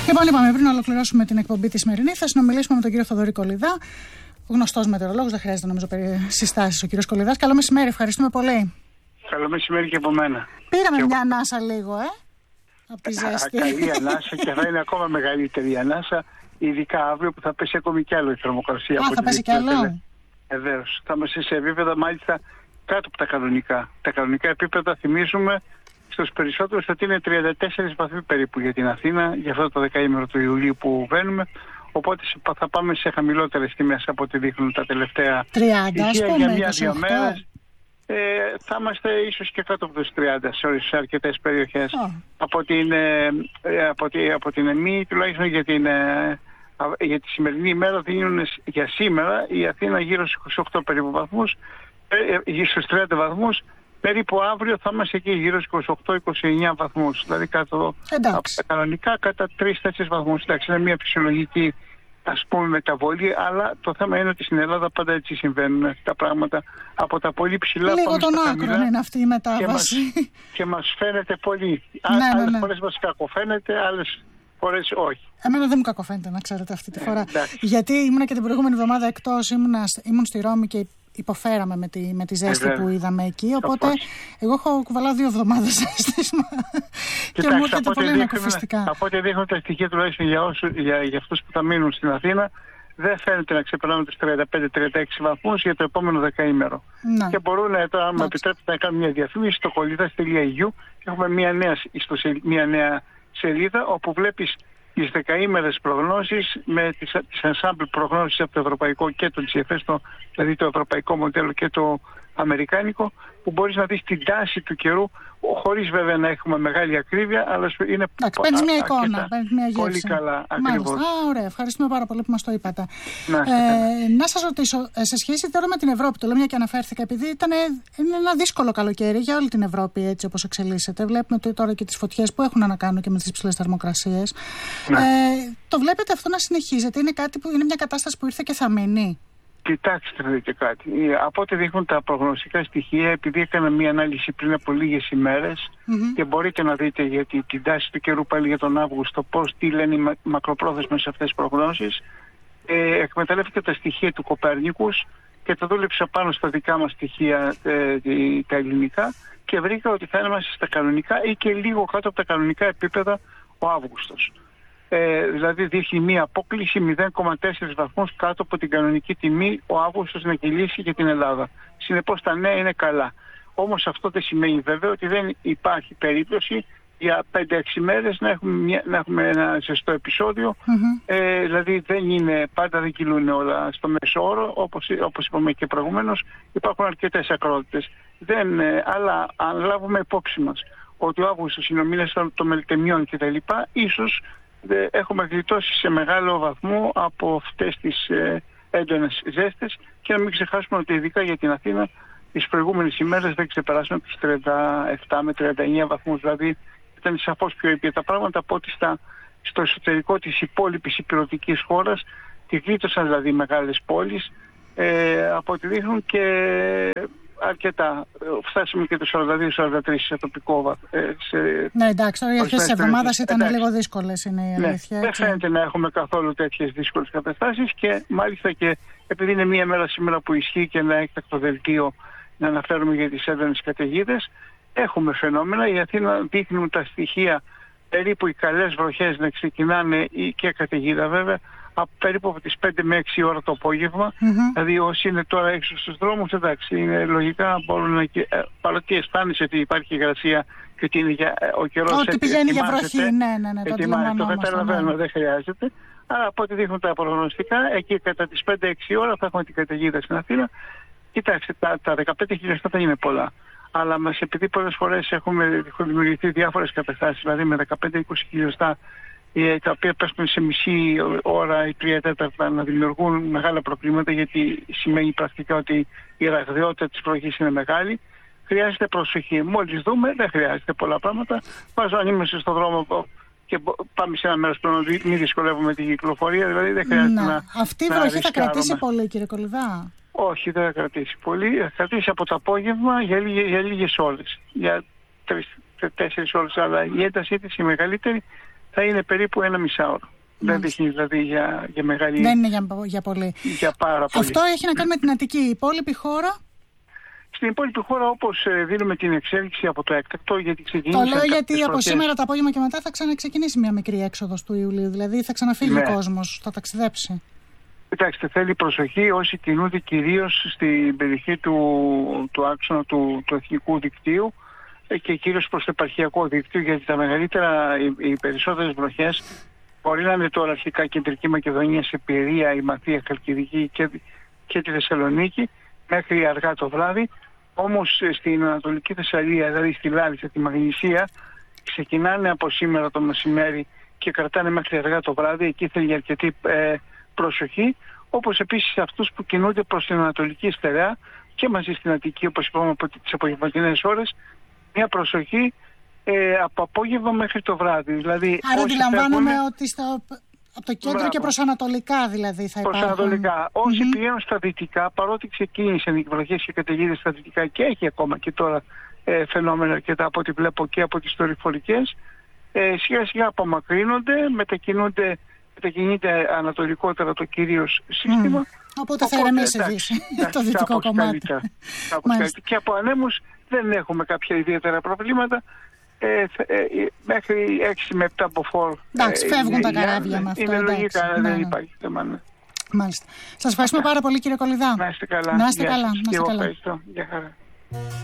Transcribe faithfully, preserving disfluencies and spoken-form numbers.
Λοιπόν, είπαμε πριν να ολοκληρώσουμε την εκπομπή τη σημερινή, θα συνομιλήσουμε με τον κύριο Θοδωρή Κολιδά, γνωστός μετεωρολόγος, δεν χρειάζεται νομίζω συστάσεις ο κύριος Κολιδάς. Καλό μεσημέρι, ευχαριστούμε πολύ. Καλό μεσημέρι και από μένα. Πήραμε και μια εγώ... ανάσα λίγο, ε, από τη ζέστη. Καλή ανάσα και θα είναι ακόμα μεγαλύτερη η ανάσα, ειδικά αύριο που θα πέσει ακόμη κι άλλο η θερμοκρασία. Α, θα πέσει κι άλλο. Βεβαίως. Θα είμαστε σε επίπεδα μάλιστα κάτω από τα κανονικά. Τα κανονικά επίπεδα, θυμίζουμε, στους περισσότερους θα είναι τριάντα τέσσερις βαθμοί περίπου για την Αθήνα, για αυτό το δεκαήμερο του Ιουλίου που βαίνουμε. Οπότε θα πάμε σε χαμηλότερες τιμές από ό,τι δείχνουν τα τελευταία τριάντα, ας πούμε, για μια-δύο μέρες. Ε, θα είμαστε ίσως και κάτω από τους τριάντα σε, σε αρκετές περιοχές. Oh. Από την, ε, από, τη, από την ΕΜΗ, τουλάχιστον για, την, ε, για τη σημερινή ημέρα, δίνουν για σήμερα η Αθήνα γύρω στους είκοσι οκτώ περίπου βαθμούς, ε, στους τριάντα βαθμούς. Περίπου αύριο θα είμαστε εκεί γύρω στους είκοσι οκτώ είκοσι εννέα βαθμούς. Δηλαδή κάτω από τα κανονικά κατά τρεις τέσσερις βαθμούς. Εντάξει, είναι μια φυσιολογική, ας πούμε, μεταβολή, αλλά το θέμα είναι ότι στην Ελλάδα πάντα έτσι συμβαίνουν τα πράγματα. Από τα πολύ ψηλά λίγο των άκρων είναι αυτή η μετάβαση. Και μας, και μας φαίνεται πολύ. Ναι, ναι, ναι. Άλλες φορές μας κακοφαίνεται, άλλες φορές όχι. Εμένα δεν μου κακοφαίνεται, να ξέρετε, αυτή τη φορά. Ε, Γιατί ήμουνα και την προηγούμενη εβδομάδα εκτός, ήμουνα, ήμουν στη Ρώμη και υποφέραμε με τη, με τη ζέστη ε, που είδαμε εκεί. Οπότε Οπώς. εγώ έχω κουβαλάω δύο εβδομάδες ζέστισμα και μου έρχεται πολύ ανακουφιστικά. Από ό,τι δείχνουν τα στοιχεία τουλάχιστον για, όσους, για, για αυτούς που θα μείνουν στην Αθήνα, δεν φαίνεται να ξεπερνάμε τους τριάντα πέντε τριάντα έξι βαθμούς για το επόμενο δεκαήμερο. Να. Και μπορούν, τώρα, αν μου επιτρέπετε, να κάνουμε μια διαφήμιση στο κολιδάς τελεία ι γιου. Έχουμε μια νέα, μια νέα σελίδα όπου βλέπεις τις δεκαήμερες προγνώσεις με τις, τις ensemble προγνώσεις από το ευρωπαϊκό και το τζι εφ ες, το, δηλαδή το ευρωπαϊκό μοντέλο και το αμερικάνικο, που μπορείς να δεις την τάση του καιρού, χωρίς βέβαια να έχουμε μεγάλη ακρίβεια, αλλά είναι παίρνεις μια εικόνα, παίρνεις μια γεύση. Πολύ καλά, ακριβώς. Α, ωραία, ευχαριστούμε πάρα πολύ που μας το είπατε. Να, ε, να σας ρωτήσω, σε σχέση τώρα με την Ευρώπη, το λέω μια και αναφέρθηκα, επειδή ήταν είναι ένα δύσκολο καλοκαίρι για όλη την Ευρώπη έτσι όπως εξελίσσεται. Βλέπουμε τώρα και τις φωτιές που έχουν να κάνουν και με τις υψηλές θερμοκρασίες. Ε, το βλέπετε αυτό να συνεχίζεται, είναι, κάτι που, είναι μια κατάσταση που ήρθε και θα μείνει? Κοιτάξτε, θα δείτε κάτι. Από ό,τι δείχνουν τα προγνωστικά στοιχεία, επειδή έκανα μία ανάλυση πριν από λίγες ημέρες mm-hmm. και μπορείτε να δείτε γιατί την τάση του καιρού πάλι για τον Αύγουστο, πώς, τι λένε οι μακροπρόθεσμες αυτές τις προγνώσεις, ε, εκμεταλλεύτηκα τα στοιχεία του Κοπέρνικους και τα δούλεψα πάνω στα δικά μας στοιχεία, ε, τα ελληνικά, και βρήκα ότι θα είμαστε στα κανονικά ή και λίγο κάτω από τα κανονικά επίπεδα ο Αύγουστος. Ε, δηλαδή δείχνει μία απόκληση μηδέν κόμμα τέσσερα βαθμούς κάτω από την κανονική τιμή ο Αύγουστος να κυλήσει για την Ελλάδα. Συνεπώς τα νέα είναι καλά. Όμως αυτό δεν σημαίνει βέβαια ότι δεν υπάρχει περίπτωση για πέντε έξι μέρες να έχουμε, μια, να έχουμε ένα ζεστό επεισόδιο. Mm-hmm. Ε, δηλαδή δεν είναι, πάντα δεν κυλούν όλα στο μέσο όρο, όπως, όπως είπαμε και προηγουμένως, υπάρχουν αρκετές ακρότητες. Δεν, ε, αλλά αν λάβουμε υπόψη μας ότι ο Αύγουστος είναι ο μήνας των μελτεμιών κτλ., ίσως έχουμε γλιτώσει σε μεγάλο βαθμό από αυτές τις ε, έντονες ζέστες, και να μην ξεχάσουμε ότι ειδικά για την Αθήνα τις προηγούμενες ημέρες δεν ξεπεράσαμε τους τριάντα επτά με τριάντα εννέα βαθμούς, δηλαδή ήταν σαφώς πιο ήπια τα πράγματα από ότι στα, στο εσωτερικό της υπόλοιπης υπηρετικής χώρας, τη γλίτωσαν δηλαδή μεγάλες πόλεις, ε, από ό,τι δείχνουν, και αρκετά. Φτάσαμε και το σαράντα δύο σαράντα τρία σε τοπικό βαθμό. Ναι, εντάξει, τώρα οι αρχές της εβδομάδας ήταν εντάξει. λίγο δύσκολες, είναι η αλήθεια. Ναι, δεν φαίνεται να έχουμε καθόλου τέτοιες δύσκολες καταστάσεις, και μάλιστα και επειδή είναι μία μέρα σήμερα που ισχύει και ένα έκτακτο δελτίο να αναφέρουμε για τις έντονες καταιγίδες, έχουμε φαινόμενα. Η Αθήνα δείχνουν τα στοιχεία περίπου οι καλές βροχές να ξεκινάνε, και καταιγίδα βέβαια, από περίπου από τις πέντε με έξι ώρα το απόγευμα. Mm-hmm. Δηλαδή όσοι είναι τώρα έξω στους δρόμους, εντάξει, είναι λογικά μπορούν να... παρότι αισθάνεσαι ότι υπάρχει υγρασία και ότι είναι για... ο καιρός ότι πηγαίνει για βροχή, ναι, ναι, ναι, το καταλαβαίνω, ναι. Δεν χρειάζεται. Αλλά από ό,τι δείχνουν τα προγνωστικά, εκεί κατά τις πέντε έξι ώρα θα έχουμε την καταιγίδα στην Αθήνα. Κοιτάξτε, τα, τα δεκαπέντε χιλιοστά δεν είναι πολλά. Αλλά μας, επειδή πολλές φορές έχουμε, έχουν δημιουργηθεί διάφορες καταστάσεις, δηλαδή με δεκαπέντε με είκοσι χιλιοστά, τα οποία πέφτουν σε μισή ώρα ή τρία τέταρτα, να δημιουργούν μεγάλα προβλήματα, γιατί σημαίνει πρακτικά ότι η ραγδαιότητα της βροχής είναι μεγάλη. Χρειάζεται προσοχή. Μόλις δούμε, δεν χρειάζεται πολλά πράγματα. Βάζω αν είμαστε στον δρόμο και πάμε σε ένα μέρος που να μην δυσκολεύουμε την κυκλοφορία, δηλαδή δεν χρειάζεται να. να Αυτή η βροχή θα κρατήσει πολύ, κύριε Κολιδά? Όχι, δεν θα κρατήσει πολύ. Θα κρατήσει από το απόγευμα για, λίγες, για λίγες ώρες. Για τρεις, τέσσερις ώρες, αλλά η έντασή της η μεγαλύτερη θα είναι περίπου ένα μισάωρο. Δεν δείχνει δηλαδή για, για μεγάλη... Δεν είναι για, για πολύ. Για πάρα πολύ. Αυτό έχει να κάνει με την Αττική. Η υπόλοιπη χώρα... Στην υπόλοιπη χώρα, όπως δίνουμε την εξέλιξη από το έκτακτο, γιατί ξεκίνησε. Το λέω γιατί από πρώτες... σήμερα το απόγευμα και μετά θα ξαναξεκινήσει μια μικρή έξοδος του Ιουλίου. Δηλαδή θα ξαναφύγει ναι. ο κόσμος, θα ταξιδέψει. Κοιτάξτε, θέλει προσοχή όσοι κινούνται κυρίως στην περιοχή του, του άξονα του, του εθνικού δικτύου και κυρίως προς το επαρχιακό δίκτυο, γιατί τα μεγαλύτερα, οι, οι περισσότερες βροχές μπορεί να είναι τώρα αρχικά Κεντρική Μακεδονία, σε Πειρία, η Μαθία, Χαλκιδική και, και τη Θεσσαλονίκη, μέχρι αργά το βράδυ. Όμως στην Ανατολική Θεσσαλία, δηλαδή στη Λάρισα, τη Μαγνησία, ξεκινάνε από σήμερα το μεσημέρι και κρατάνε μέχρι αργά το βράδυ. Εκεί θέλει αρκετή ε, προσοχή. Όπως επίσης αυτούς που κινούνται προς την Ανατολική Στερεά και μαζί στην Αττική, όπως είπαμε, από τις απογευματινές ώρες, μια προσοχή ε, από απόγευμα μέχρι το βράδυ. Δηλαδή, άρα αντιλαμβάνομαι φεύγουν... ότι στο... από το κέντρο Μπράβο. και προς ανατολικά δηλαδή θα υπάρχουν. Προς ανατολικά. Mm-hmm. Όσοι πηγαίνουν στα δυτικά, παρότι ξεκίνησαν οι βροχές και καταιγίδες στα δυτικά και έχει ακόμα και τώρα ε, φαινόμενα αρκετά από ό,τι βλέπω και από τις δορυφορικές, ε, σιγά σιγά απομακρύνονται, μετακινούνται, μετακινείται ανατολικότερα το κυρίως σύστημα. Mm. Οπότε θα ηρεμήσει το δυτικό κομμάτι. Και από ανέμους δεν έχουμε κάποια ιδιαίτερα προβλήματα. Ε, ε, μέχρι έξι με επτά μποφόρ. Εντάξει, φεύγουν ε, τα καράβια με αυτό. Είναι λογικά, ναι, δεν ναι. υπάρχει θέμα. Ναι. Μάλιστα. Σας ευχαριστούμε πάρα πολύ, κύριε Κολιδά. Να είστε καλά. Να είστε Γεια καλά. Σας. Να είστε καλά. Ευχαριστώ. Γεια χαρά.